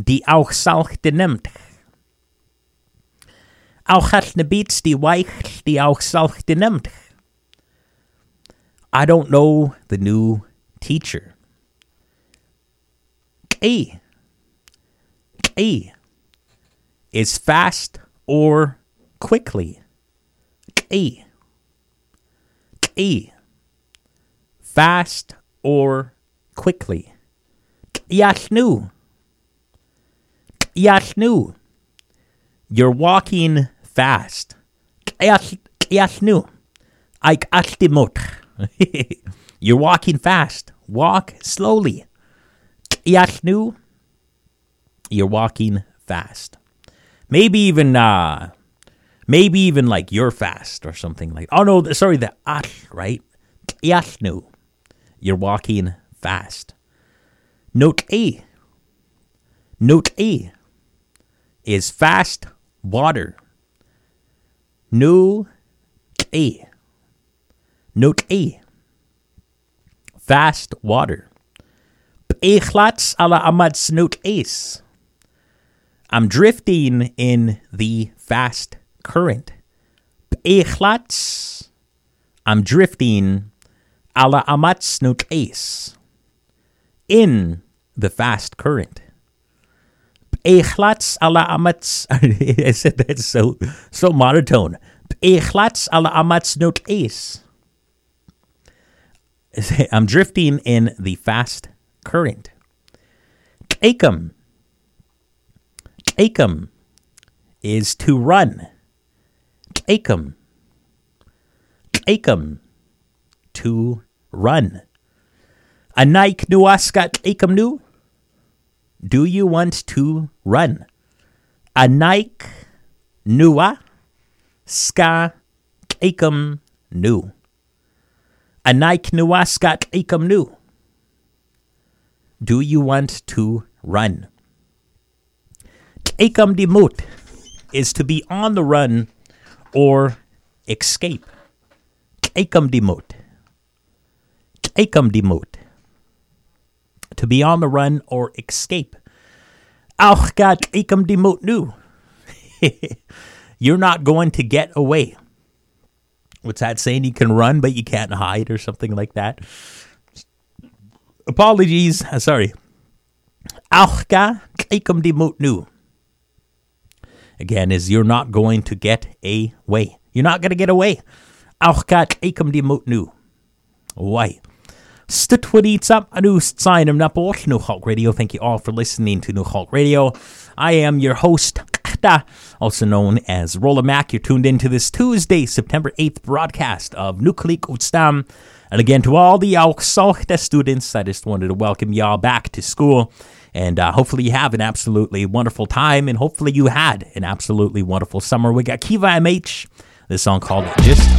die auch Salchte nimmt. Auch hat ne Beats die weich, die auch Salchte nimmt. I don't know the new teacher. K is fast or quickly. K. Fast or quickly. Yashnu. You're walking fast. Yashnu. Ike ashtimot. You're walking fast. Walk slowly. Yashnu. You're walking fast. Maybe even like you're fast or something like. Oh no, sorry, the ash, right? Yashnu. You're walking fast. Note A is fast water. Note A. Fast water. Be'echlats ala amats note ace. I'm drifting in the fast current. Be'echlats. I'm drifting ala amats note ace. In the fast current. Be'echlats ala amats. I said that's so monotone. Be'echlats ala amats note ace. I'm drifting in the fast current. Akum is to run. Akum to run. Anaik nuaskat akum nu. Do you want to run? Anaik nua ska akum nu. Anaik nuaskat akum nu. Do you want to run? Akam dimut is to be on the run or escape. Akam dimut. To be on the run or escape. Auch gat akam dimut nu. You're not going to get away. What's that saying? You can run, but you can't hide or something like that. Apologies. Sorry. Auch gat akam dimut nu. Again, is you're not going to get away. You're not going to get away. Auch gat akam dimut nu. Why? Stutwaditsap anu sign of Napol, New Hulk Radio. Thank you all for listening to New Hulk Radio. I am your host, also known as Rolla Mac. You're tuned into this Tuesday, September 8th broadcast of Nuklik Utstam. And again, to all the Auxalchta students, I just wanted to welcome y'all back to school. And hopefully you have an absolutely wonderful time. And hopefully you had an absolutely wonderful summer. We got Kiva MH, this song called Just